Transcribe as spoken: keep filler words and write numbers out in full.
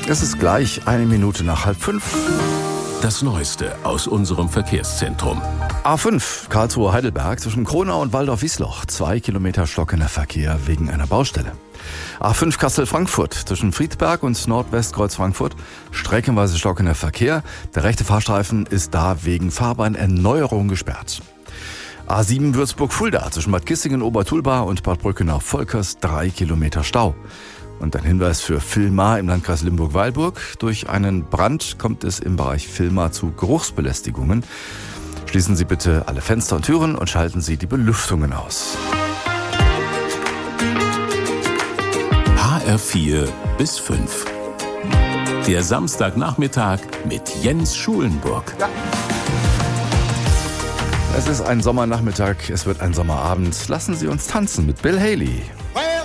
Es ist gleich eine Minute nach halb fünf. Das Neueste aus unserem Verkehrszentrum. A fünf, Karlsruhe-Heidelberg, zwischen Kronau und Waldorf-Wiesloch. Zwei Kilometer stockender Verkehr wegen einer Baustelle. A fünf, Kassel-Frankfurt, zwischen Friedberg und Nordwestkreuz Frankfurt. Streckenweise stockender Verkehr. Der rechte Fahrstreifen ist da wegen Fahrbahnerneuerung gesperrt. A sieben, Würzburg-Fulda, zwischen Bad Kissingen-Obertulba und Bad Brückenau-Volkers. Drei Kilometer Stau. Und ein Hinweis für Villmar im Landkreis Limburg-Weilburg. Durch einen Brand kommt es im Bereich Villmar zu Geruchsbelästigungen. Schließen Sie bitte alle Fenster und Türen und schalten Sie die Belüftungen aus. H R vier bis fünf. Der Samstagnachmittag mit Jens Schulenburg. Ja. Es ist ein Sommernachmittag, es wird ein Sommerabend. Lassen Sie uns tanzen mit Bill Haley.